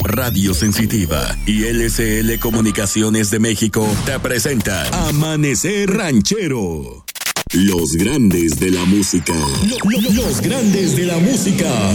Radio Sensitiva y LCL Comunicaciones de México te presentan Amanecer Ranchero. Los grandes de la música. Los grandes de la música.